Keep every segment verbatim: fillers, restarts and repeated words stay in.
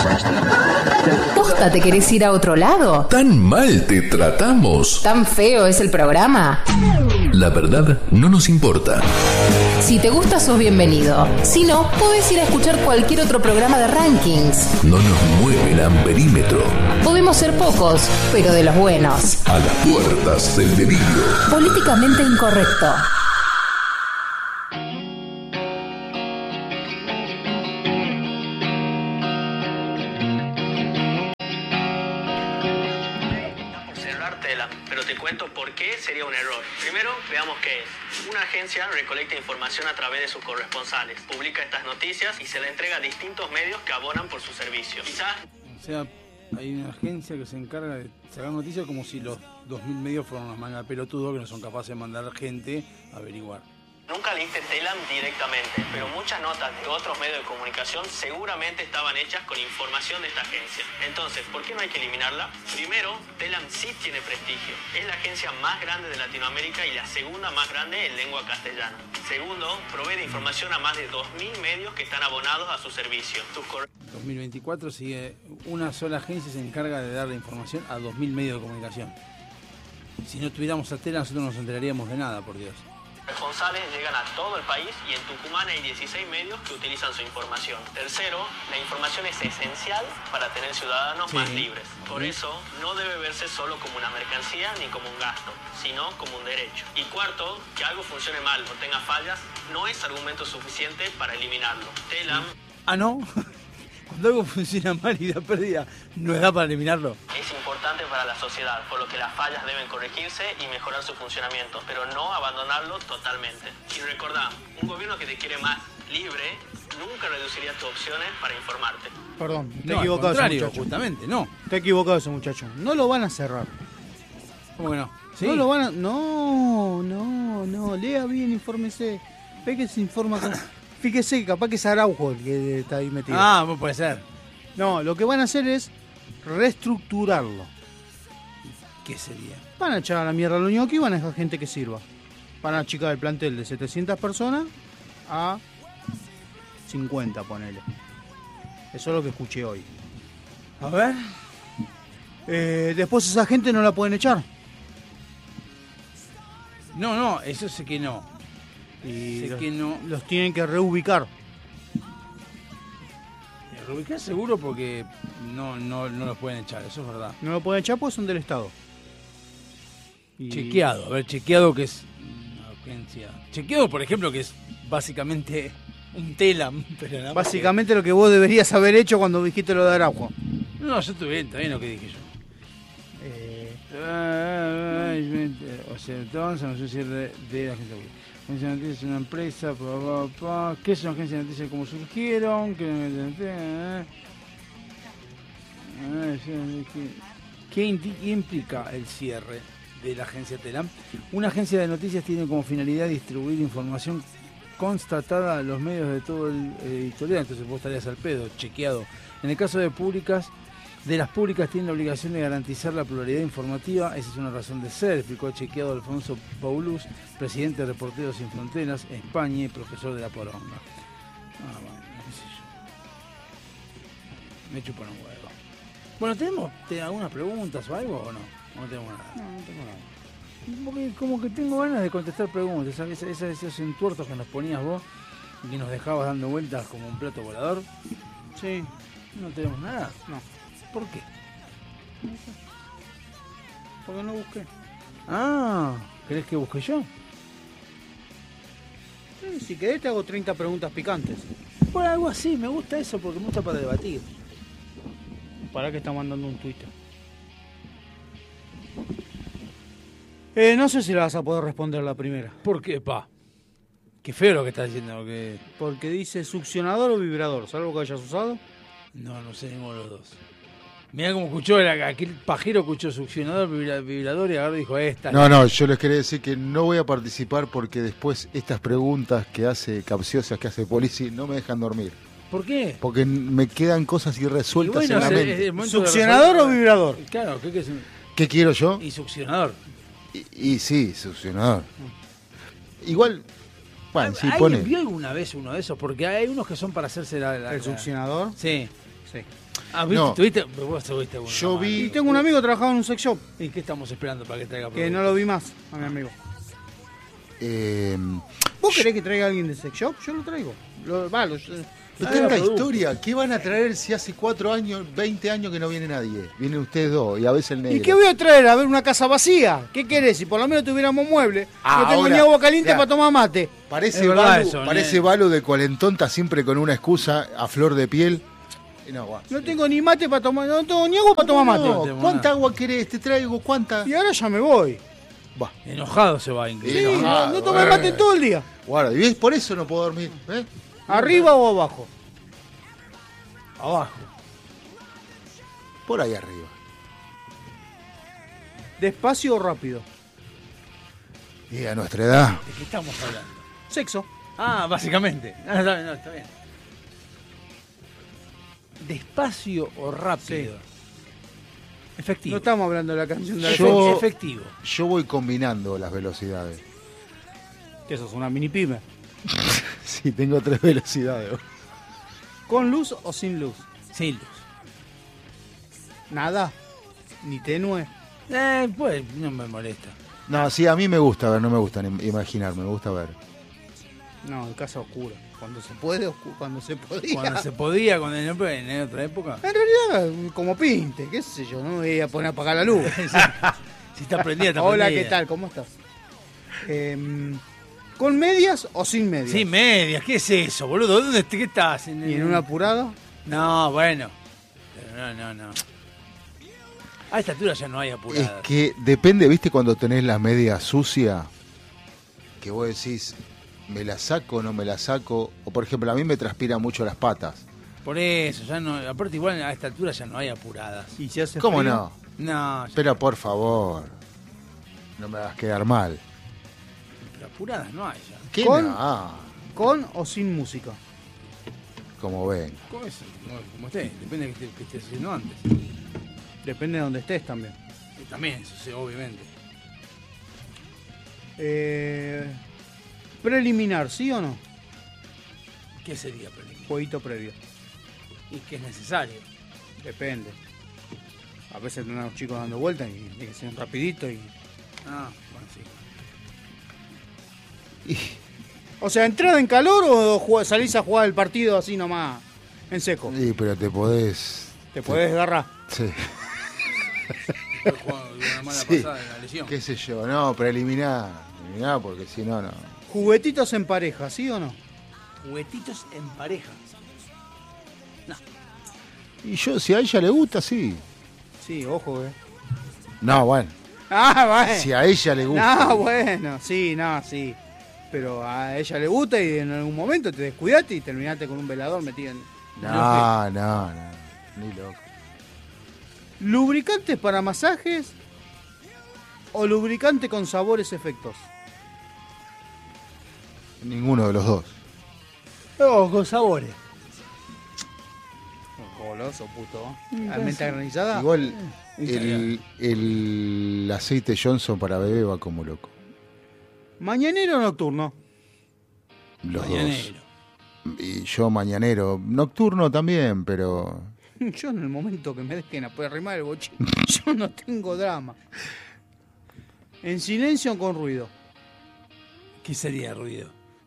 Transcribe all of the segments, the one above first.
¿Posta te querés ir a otro lado? ¿Tan mal te tratamos? ¿Tan feo es el programa? La verdad no nos importa. Si te gusta, sos bienvenido. Si no, podés ir a escuchar cualquier otro programa de rankings. No nos mueve el amperímetro. Podemos ser pocos, pero de los buenos. A las puertas del delirio. Políticamente incorrecto. Pero te cuento por qué sería un error. Primero, veamos qué es. Una agencia recolecta información a través de sus corresponsales, publica estas noticias y se la entrega a distintos medios que abonan por su servicio. Quizás... O sea, hay una agencia que se encarga de sacar noticias como si los dos mil medios fueran unos manga pelotudos que no son capaces de mandar gente a averiguar. Nunca leíste Telam directamente, pero muchas notas de otros medios de comunicación seguramente estaban hechas con información de esta agencia. Entonces, ¿por qué no hay que eliminarla? Primero, Telam sí tiene prestigio. Es la agencia más grande de Latinoamérica y la segunda más grande en lengua castellana. Segundo, provee de información a más de dos mil medios que están abonados a su servicio. Sus corre- dos mil veinticuatro sigue una sola agencia se encarga de darle información a dos mil medios de comunicación. Si no tuviéramos a Telam, nosotros no nos enteraríamos de nada, por Dios. Responsables llegan a todo el país y en Tucumán hay dieciséis medios que utilizan su información. Tercero, la información es esencial para tener ciudadanos sí. más libres. Por eso, no debe verse solo como una mercancía ni como un gasto, sino como un derecho. Y cuarto, que algo funcione mal o tenga fallas no es argumento suficiente para eliminarlo. Telam... Ah, ¿no? Cuando algo funciona mal y da pérdida, no da para eliminarlo. Es importante para la sociedad, por lo que las fallas deben corregirse y mejorar su funcionamiento, pero no abandonarlo totalmente. Y recordá, un gobierno que te quiere más libre nunca reduciría tus opciones para informarte. Perdón, está no, equivocado ese muchacho. Justamente, no. Está equivocado ese muchacho. No lo van a cerrar. ¿Cómo que no? ¿Sí? No lo van a... No, no, no. Lea bien, infórmese. Ve que se informa con... Fíjese, capaz que es Araujo el que está ahí metido. Ah, puede ser. No, lo que van a hacer es reestructurarlo. ¿Qué sería? Van a echar a la mierda a los ñoquis y van a dejar gente que sirva. Van a achicar el plantel de setecientas personas a cincuenta, ponele. Eso es lo que escuché hoy. A ver. Eh, después esa gente no la pueden echar. No, no, eso sé que no. Y sé los, que no. los tienen que reubicar. Reubicar seguro porque no, no, no los pueden echar, eso es verdad. No lo pueden echar porque son del Estado. Y... Chequeado, a ver, chequeado que es una agencia. Chequeado, por ejemplo, que es básicamente un Telam. Pero básicamente que... lo que vos deberías haber hecho cuando dijiste lo de Araujo. No, yo estuve bien, está bien lo que dije yo. Eh... O sea, entonces no sé si es de, de la agencia pública. Agencia de noticias es una empresa, pa, pa, pa. ¿Qué es una agencia de noticias? ¿Cómo surgieron? ¿Qué, ¿Qué implica el cierre de la agencia Telam? Una agencia de noticias tiene como finalidad distribuir información constatada a los medios de todo el editorial, entonces vos estarías al pedo, chequeado. En el caso de públicas, de las públicas tienen la obligación de garantizar la pluralidad informativa, esa es una razón de ser, explicó chequeado Alfonso Paulus, presidente de Reporteros Sin Fronteras, España y profesor de la Poronga. Ah, bueno, qué sé yo. Me chupan un huevo. Bueno, ¿tenemos algunas preguntas o algo o no? No tenemos nada. No, no tengo nada. Porque como que tengo ganas de contestar preguntas, ¿sabes? Esos, esos entuertos que nos ponías vos y que nos dejabas dando vueltas como un plato volador. Sí. No tenemos nada. No. ¿Por qué? No sé. Porque no busqué. Ah, ¿querés que busque yo? Sí, si querés te hago treinta preguntas picantes. Bueno, algo así, me gusta eso porque me gusta para debatir. ¿Para qué está mandando un Twitter? Eh, no sé si la vas a poder responder la primera. ¿Por qué, pa? Qué feo lo que estás diciendo. Que... Porque dice succionador o vibrador. ¿Salvo que hayas usado? No, no sé ninguno de los dos. Mirá cómo escuchó, aquel pajero escuchó succionador, vibrador y ahora dijo esta. No, no, yo les quería decir que no voy a participar porque después estas preguntas que hace capciosas, que hace Polizzi, no me dejan dormir. ¿Por qué? Porque me quedan cosas irresueltas bueno, en la es, mente. Es, es ¿Succionador o vibrador? Claro, ¿qué, qué, es? ¿Qué quiero yo? Y succionador. Y, y sí, succionador. Mm. Igual, bueno, sí, ¿Alguien pone... vio alguna vez uno de esos? Porque hay unos que son para hacerse la... la ¿El la... succionador? Sí. Sí. Ah, ¿viste? No. ¿Tuviste? Vos tuviste uno, Yo no, vi- Y tengo un amigo que trabajaba en un sex shop, ¿Y qué estamos esperando para que traiga que producto? no lo vi más, a mi amigo. Eh, ¿Vos querés que traiga a alguien de sex shop? Yo lo traigo. Lo, va, lo- no Ah, tenga producto. historia. ¿Qué van a traer si hace cuatro años, veinte años que no viene nadie? Vienen ustedes dos y a veces el negro. ¿Y qué voy a traer? A ver una casa vacía. ¿Qué querés? Si por lo menos tuviéramos muebles. Ah, no tengo ahora, ni agua caliente ya. para tomar mate. Parece Es verdad Balu, eso, parece ne- Balu de cuarentón, está siempre con una excusa a flor de piel. Y no, guau. No tengo ni mate para tomar, no tengo ni agua para tomar mate. No, tengo ¿cuánta nada. agua querés? Te traigo, ¿cuánta? Y ahora ya me voy. Va. Enojado se va Sí, incluso. Sí, no, no, no tomé eh. mate todo el día. Guarda, y ves, por eso no puedo dormir. ¿eh? ¿Arriba o abajo? Abajo. Por ahí arriba. ¿Despacio o rápido? Y a nuestra edad. ¿De qué estamos hablando? Sexo. Ah, básicamente. Ah, está bien, no, está bien. ¿Despacio o rápido? Efectivo. No estamos hablando de la canción de Yo- Alfonso. Efectivo. Yo voy combinando las velocidades. Que eso es una mini pyme. Sí, tengo tres velocidades. ¿Con luz o sin luz? Sin luz. Nada. Ni tenue. Eh, pues no me molesta. No, sí, a mí me gusta ver, no me gusta ni- imaginarme, me gusta ver. No, en casa oscura. Cuando se puede, oscu- cuando se podía. Cuando se podía, cuando en, en otra época. En realidad, como pinte, qué sé yo, no me voy a poner a apagar la luz. Si está prendida, está Hola, prendida. ¿qué tal? ¿Cómo estás? Em, ¿Con medias o sin medias? Sí, medias, ¿qué es eso, boludo? ¿Dónde qué estás? ¿En, ¿Y en una apurada? No, bueno. Pero no, no, no. A esta altura ya no hay Es apuradas. que depende, viste, cuando tenés la media sucia, que vos decís, ¿me la saco o no me la saco? O por ejemplo, a mí me transpiran mucho las patas. Por eso, ya no. Aparte, igual a esta altura ya no hay apuradas. ¿Y si hace ¿Cómo frío? no? No, ya- Pero por favor, no me hagas quedar mal. pero apuradas no hay ya. ¿Qué ¿Con? no? ¿Con o sin música? Como ven. ¿Cómo es? Como, como esté, depende de que, esté- que estés haciendo antes. Depende de donde estés también. Y también, eso sí, obviamente. Eh, preliminar, ¿sí o no? ¿Qué sería preliminar? Jueguito previo. Y que es necesario. Depende. A veces tenemos los chicos dando vueltas y tiene que ser rapidito y... Ah, bueno, sí. O sea, ¿entrada en calor o jug- salís a jugar el partido así nomás, en seco? Sí, pero te podés... Te podés agarrar. Sí, Después jugó una mala Sí. pasada en la lesión. qué sé yo, no, preliminar. Preliminar porque si no, no. Juguetitos en pareja, ¿sí o no? Juguetitos en pareja. Y yo, si a ella le gusta, sí. Sí, ojo, eh. No, bueno. Ah, bueno. Si a ella le gusta. No, bueno, sí, no, sí. Pero a ella le gusta y en algún momento te descuidaste y terminaste con un velador metido en... No, no, no. Ni loco. ¿Lubricantes para masajes o lubricante con sabores efectos? Ninguno de los dos. Oh, con sabores. Goloso, puto. ¿Almenta granizada? Igual el, el aceite Johnson para bebé va como loco. ¿Mañanero o nocturno? Los Mañanero. dos. Y yo mañanero. Nocturno también, pero... Yo en el momento que me dejen a poder arrimar el bochín, yo no tengo drama. ¿En silencio o con ruido? ¿Qué sería ruido?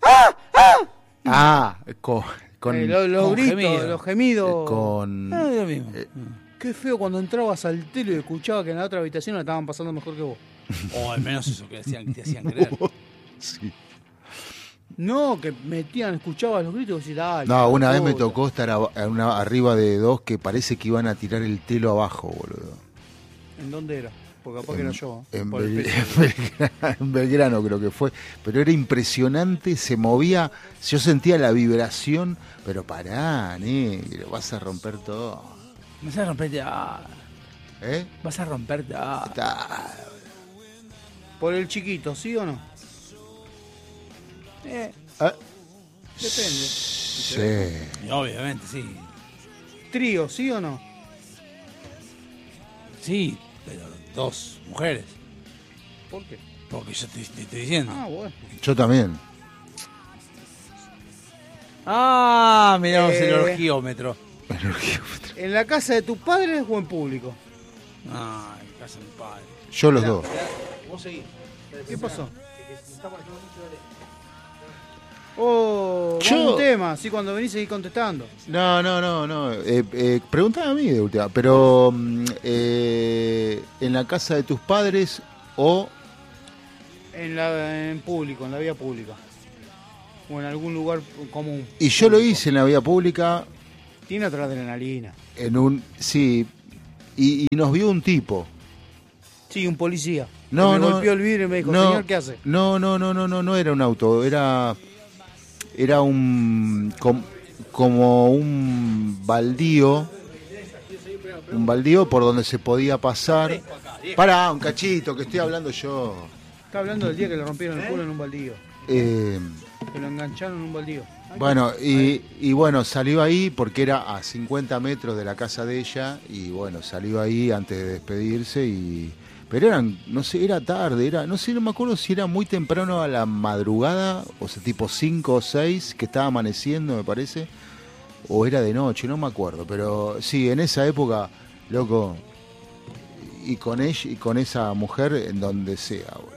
Ah, con... con, Eh, los los con gritos, gemido. los gemidos. con- Ah, es lo mismo. Qué feo cuando entrabas al tele y escuchaba que en la otra habitación la estaban pasando mejor que vos. O al menos eso que decían, que te hacían creer. Sí. No, que metían, escuchabas los gritos y decías, dale. No, una vez me puta. tocó estar a- a una- arriba de dos que parece que iban a tirar el telo abajo, boludo. ¿En dónde era? Porque capaz que era yo. ¿eh? En, Por el Bel- peso. en Belgrano, en Belgrano creo que fue, pero era impresionante, se movía, yo sentía la vibración, pero pará, negro, vas a romper todo. Vas a romperte. Ah, ¿Eh? vas a romperte. Ah. Está- Por el chiquito, ¿sí o no? Eh, ah, Depende. sí. y obviamente, sí. Trío, ¿sí o no? Sí, pero dos mujeres. ¿Por qué? Porque yo te, te estoy diciendo. Ah, bueno. Yo también. Ah, miramos Eh. el orgiómetro. En Urquijo. ¿En la casa de tus padres o en público? Ay, casa de mi padre. Yo los dos. Vos seguís. ¿Qué pasó? Oh, Yo- vamos a un tema, así cuando venís seguís contestando. No, no, no, no. Eh, eh, preguntame a mí de última. Pero mm, eh, en la casa de tus padres o En, la, en público, en la vía pública. O en algún lugar común. y yo lo hice en la vía pública Tiene otra adrenalina. en un sí y, y nos vio un tipo. Sí, un policía. No, que me no, golpeó el vidrio y me dijo, no, señor, ¿qué hace? No, no, no, no, no, no era un auto, era era un com- como un baldío, un baldío por donde se podía pasar. Pará, un cachito, que estoy hablando yo. Está hablando del día que le rompieron el culo en un baldío. Eh, Que lo engancharon en un baldío. bueno, y, y bueno, salió ahí porque era a cincuenta metros de la casa de ella y bueno, salió ahí antes de despedirse y... Pero eran, no sé, era tarde, era, no sé, no me acuerdo si era muy temprano a la madrugada, o sea, tipo cinco o seis, que estaba amaneciendo, me parece, o era de noche, no me acuerdo, pero sí, en esa época, loco, y con ella, y con esa mujer en donde sea, boludo.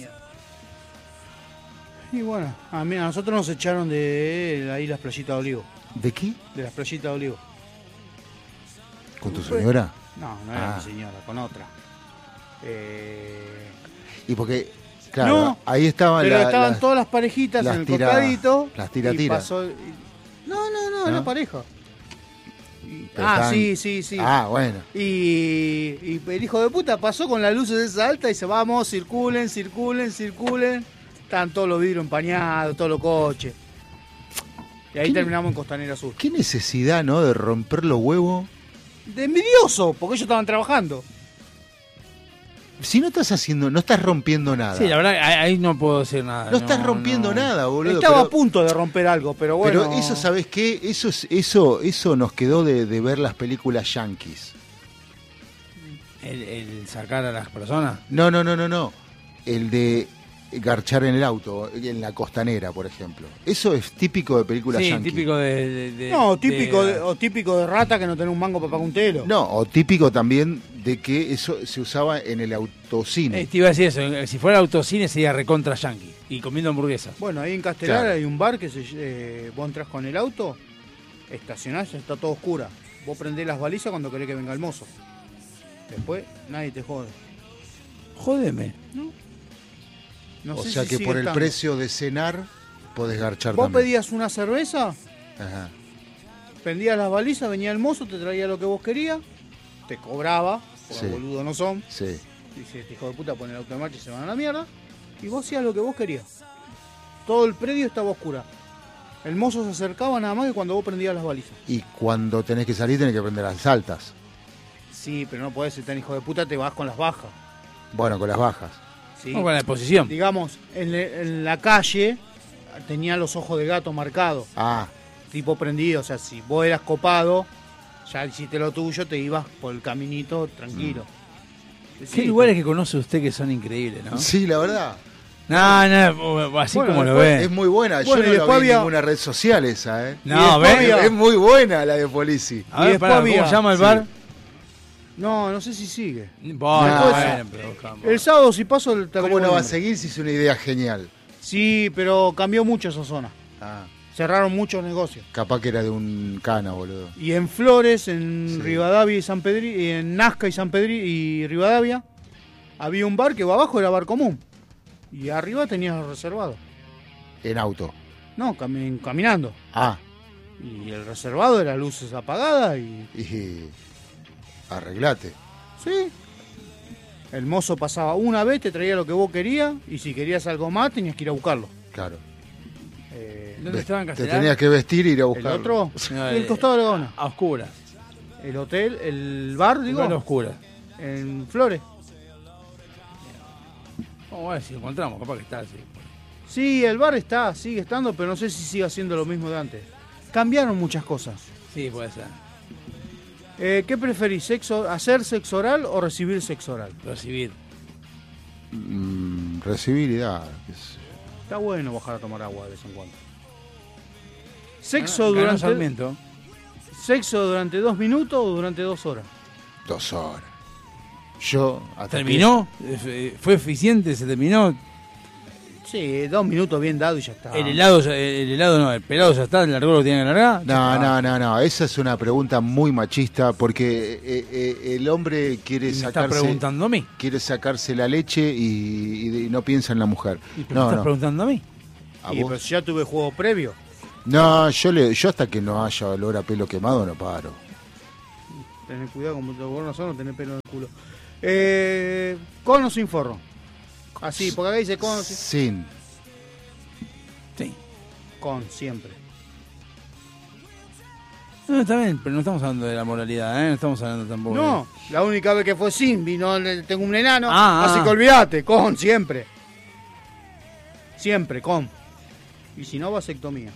Y bueno, a, mí, a nosotros nos echaron de ahí las playitas de Olivo. ¿De qué? De las playitas de Olivo. ¿Con tu señora? No, no era Ah. mi señora, con otra. Eh... Y porque, claro, No, ahí estaba Pero la... estaban la- todas las parejitas las en el tira- costadito. las tira- y tira. pasó- y- No, no, no, ¿No? era pareja. pero Ah, estaban- sí, sí, sí. Ah, bueno. Y, y el hijo de puta pasó con las luces de esa alta y dice, vamos, circulen, circulen, circulen. Estaban todos los vidrios empañados, todos los coches. Y ahí ¿Qué- terminamos en Costanera Sur. ¿Qué necesidad, no, de romper los huevos? De envidioso, porque ellos estaban trabajando. Si no estás haciendo, no estás rompiendo nada. Sí, la verdad, ahí, ahí no puedo decir nada. no, estás rompiendo no. nada, boludo. Estaba pero, a punto de romper algo, pero bueno. pero eso, ¿sabes qué? Eso, es- eso, eso nos quedó de, de ver las películas yankees. El, el sacar a las personas. No, no, no, no, no. El de garchar en el auto, en la costanera, por ejemplo. Eso es típico de películas Sí, yankees. típico de, de- de- No, típico de- de, o típico de rata que no tiene un mango para pagar un telo. No, o típico también de que eso se usaba en el autocine. Eh, te iba a decir eso, eh, si fuera autocine sería recontra yankee y comiendo hamburguesas. Bueno, ahí en Castelar Claro. hay un bar que se, eh, vos entras con el auto, estacionás, está todo oscura. Vos prendés las balizas cuando querés que venga el mozo. Después nadie te jode. Jódeme. No o sé sea si que sigue por el estando. precio de cenar podés garchar Vos también. pedías una cerveza, Ajá. prendías las balizas, venía el mozo, te traía lo que vos querías, te cobraba, porque Sí. boludo no son. Sí. Dice, este hijo de puta pone el auto en marcha y se van a la mierda. Y vos hacías lo que vos querías. Todo el predio estaba oscura. El mozo se acercaba nada más que cuando vos prendías las balizas. Y cuando tenés que salir tenés que prender las altas. Sí, pero no podés ser tan hijo de puta, te vas con las bajas. Bueno, con las bajas. Sí. Vamos con la exposición. Digamos, en, le- en la calle tenía los ojos de gato marcados, Ah, tipo prendido. O sea, si vos eras copado, ya hiciste lo tuyo, te ibas por el caminito tranquilo. Qué Sí, lugares que conoce usted que son increíbles, ¿no? sí, la verdad. No, no, así Bueno, como lo después ve. Es muy buena. Bueno, Yo y no la después vi en había- ninguna red social esa, ¿eh? Y No, después ¿ves? había- Es muy buena la de Polici. A ver, y pará, después ¿cómo había- se llama el sí. bar? No, no sé si sigue. Bueno, No, bueno, pero buscamos. El sábado si paso el te ¿Cómo averiguo no el va a nombre. seguir si es una idea genial? Sí, pero cambió mucho esa zona. Ah, Cerraron muchos negocios. capaz que era de un cana, boludo. Y en Flores, en Sí. Rivadavia y San Pedri, y en Nazca y San Pedri y Rivadavia, había un bar que abajo era bar común. Y arriba tenías reservado. En auto. No, cami- caminando. Ah, Y el reservado era luces apagadas y. y arreglate. Sí. El mozo pasaba una vez, te traía lo que vos querías, y si querías algo más tenías que ir a buscarlo. Claro. Eh, ¿Dónde estaban Te Castelar? tenías que vestir y ir a el buscar. otro, No, el eh, costado de la Gona. A oscuras. El hotel, el bar, digo, Digo, a oscuras. en Flores. Vamos a ver si lo encontramos, capaz que está así. Sí, el bar está, sigue estando, pero no sé si sigue haciendo lo mismo de antes. Cambiaron muchas cosas. Sí, puede ser. Eh, ¿Qué preferís, sexo, hacer sexo oral o recibir sexo oral? Recibir. Mm, recibir y dar. qué sé yo. Está bueno bajar a tomar agua de vez en cuando. Sexo Ganó durante... Sarmiento. ¿Sexo durante dos minutos o durante dos horas? Dos horas. Yo... hasta ¿Terminó? ¿Fue eficiente? ¿Se terminó? Sí, dos minutos bien dado y ya está. ¿El helado, ya- el helado no, el pelado ya está, el largó lo tiene que largar? que- No, no, no, no. Esa es una pregunta muy machista porque eh, eh, el hombre quiere ¿Me estás sacarse... preguntando a mí? quiere sacarse la leche y, y no piensa en la mujer. ¿Y pero me No, estás no. preguntando a mí? ¿A Y vos? pues ya tuve juego previo. No, yo le, yo hasta que no haya olor a pelo quemado no paro. Tener cuidado, como vos no sos, no tenés pelo en el culo. Eh, ¿Con o sin forro? Así, porque acá dice con o sin... Sin. Sí. Con, siempre. No, está bien, pero no estamos hablando de la moralidad, ¿eh? No estamos hablando tampoco de- No, la única vez que fue sin, vino, le- tengo un enano, Ah, así ah. que olvídate, con, siempre. Siempre, con. Y si no, vasectomía.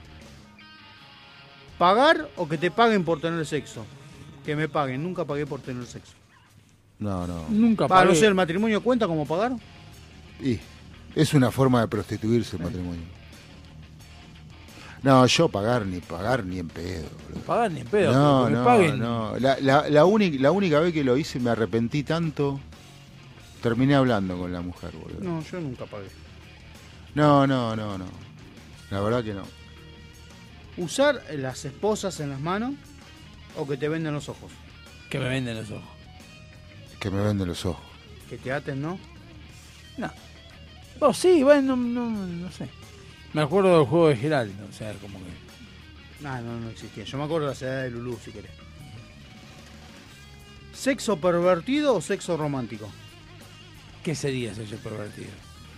¿Pagar o que te paguen por tener sexo? Que me paguen, nunca pagué por tener sexo. No, no. Nunca Para no pagué. sé, ¿el matrimonio cuenta como pagar? Y es una forma de prostituirse el matrimonio. No, yo pagar ni pagar ni en pedo. boludo. Pagar ni en pedo, No, pero que me no, paguen. no. La, la, la, única, la única vez que lo hice me arrepentí tanto. Terminé hablando con la mujer, boludo. No, yo nunca pagué. No, no, no, no. La verdad que no. ¿Usar las esposas en las manos o que te venden los ojos? Que me venden los ojos. Que me venden los ojos. Que te aten, ¿no? No. Oh, sí, bueno, no, no, no sé. Me acuerdo del juego de Geraldo, o sea, como que... No, no, no existía. Yo me acuerdo de la ciudad de Lulú, si querés. ¿Sexo pervertido o sexo romántico? ¿Qué sería ese pervertido?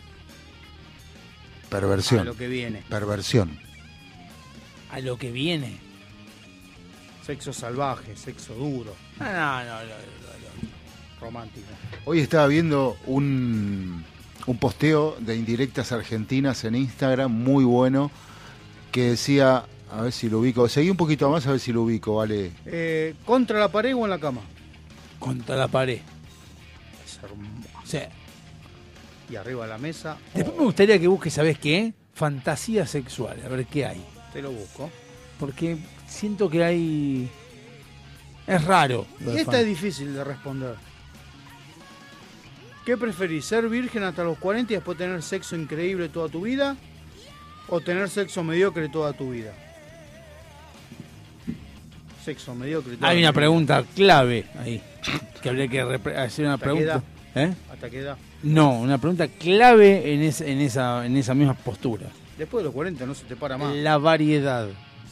Perversión. A lo que viene. Perversión. A lo que viene. Sexo salvaje, sexo duro, Ah, no, no, no, no, no. romántico. Hoy estaba viendo un, un posteo de indirectas argentinas en Instagram, muy bueno, que decía, a ver si lo ubico, seguí un poquito más a ver si lo ubico, vale. Eh, ¿Contra la pared o en la cama? Contra la pared. Es hermoso. O sea, Y arriba de la mesa, después me gustaría que busques, ¿sabes qué? Fantasía sexual, a ver qué hay. te lo busco. Porque siento que hay... Es raro. lo de Esta fan- es difícil de responder. ¿Qué preferís? ¿Ser virgen hasta los cuarenta y después tener sexo increíble toda tu vida? ¿O tener sexo mediocre toda tu vida? Sexo mediocre toda Hay tu una vida. pregunta clave ahí. Que habría que repre- hacer una ¿Hasta qué pregunta. ¿Eh? ¿Hasta qué edad? No, una pregunta clave en, es- en, esa, en esa misma postura. Después de los cuarenta no se te para más. La variedad.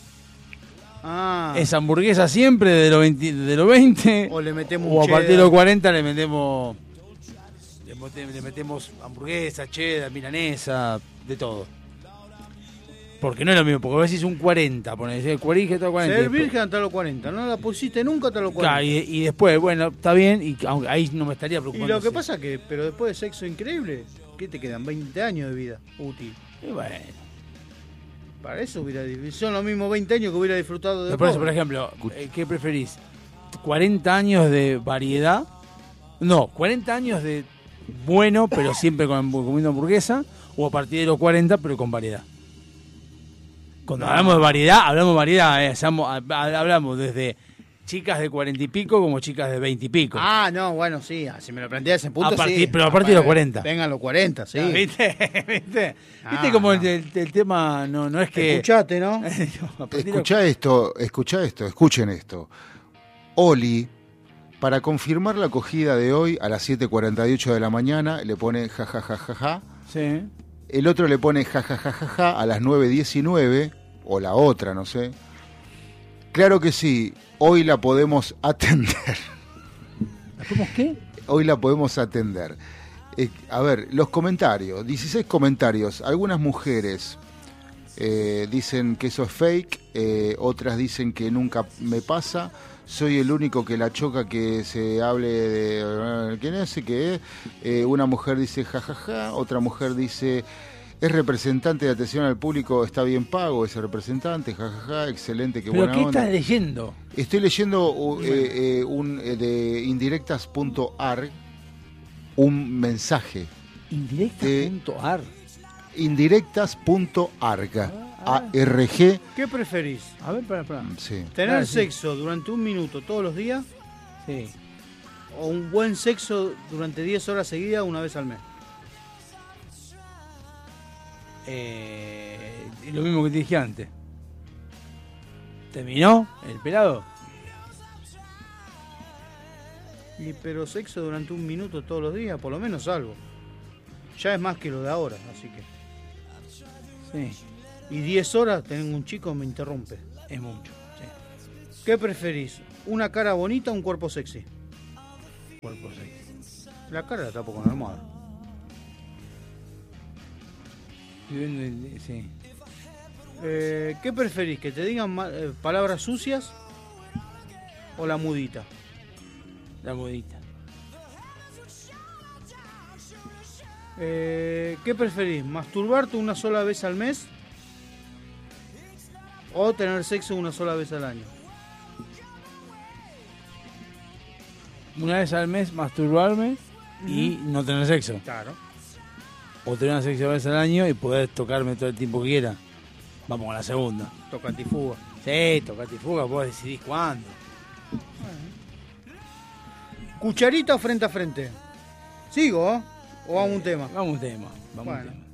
Ah, ¿Es hamburguesa siempre de los veinte, de los veinte? o le metemos O un a partir de cheddar. los cuarenta le metemos le, mote- le metemos hamburguesa, cheddar, milanesa, de todo. Porque no es lo mismo, porque vos decís un cuarenta, ponés cuarenta, todo cuarenta. y Ser después- virgen hasta los cuarenta. No la pusiste nunca hasta los Claro, cuarenta. y, y después, bueno, está bien, y aunque ahí no me estaría Y preocupando. lo que si- pasa que, pero después de sexo increíble, ¿qué te quedan? veinte años de vida útil. Y bueno, Para eso hubiera son los mismos veinte años que hubiera disfrutado de pero por eso, pobre. por ejemplo, eh, ¿qué preferís? ¿cuarenta años de variedad? No, cuarenta años de bueno, pero siempre con, comiendo hamburguesa, o a partir de los cuarenta, pero con variedad. Cuando No. hablamos de variedad, hablamos de variedad, eh, hablamos, hablamos desde chicas de cuarenta y pico como chicas de veinte y pico. Ah, no, bueno, sí, si me lo planteas en punto, A partir- sí. pero a partir de los cuarenta. Vengan los cuarenta, sí. ¿Viste? ¿Viste? Ah, ¿Viste como no. el, el- el tema no, no es que... Escuchate, ¿no? A partir de los- Escuchá esto, escuchá esto, escuchen esto. Oli, para confirmar la acogida de hoy a las siete cuarenta y ocho de la mañana, le pone jajajajaja. Sí. El otro le pone jajajajaja a las nueve diecinueve, o la otra, no sé. Claro que sí, hoy la podemos atender. ¿Cómo qué? Hoy la podemos atender. Eh, a ver, los comentarios, dieciséis comentarios. Algunas mujeres eh, dicen que eso es fake, eh, otras dicen que nunca me pasa. Soy el único que la choca que se hable de... ¿Quién es? ¿Qué es? Eh, una mujer dice jajaja, otra mujer dice... Es representante de atención al público, está bien pago ese representante, jajaja, excelente, qué ¿Pero buena qué onda. estás leyendo? Estoy leyendo uh, eh, eh, un eh, de indirectas punto ar un mensaje. Indirecta.ar. indirectas punto arg. A R G. ¿Qué preferís? A ver, para, para. Sí. ¿Tener Ah, sí. sexo durante un minuto todos los días Sí. o un buen sexo durante diez horas seguidas una vez al mes? Eh, lo mismo que te dije antes. ¿Terminó el pelado? Y, pero sexo durante un minuto todos los días, por lo menos algo. Ya es más que lo de ahora, así que. Sí, Y diez horas tengo un chico me interrumpe. es mucho. Sí. ¿Qué preferís? ¿Una cara bonita o un cuerpo sexy? Cuerpo sexy. La cara la tapo con la almohada. Viviendo el- Sí. Eh, ¿Qué preferís? ¿Que te digan ma- eh, palabras sucias o la mudita? La modita. Eh, ¿Qué preferís? ¿Masturbarte una sola vez al mes o tener sexo una sola vez al año? Una vez al mes masturbarme y no tener sexo. Claro. O tener sexo una vez al año y poder tocarme todo el tiempo que quiera. Vamos con la segunda. Tocate y fuga. Sí, tocate y fuga, vos decidís cuándo. ¿Cucharita o frente a frente? ¿Sigo? ¿O vamos a un tema? Vamos a un tema. Vamos a un Bueno. tema.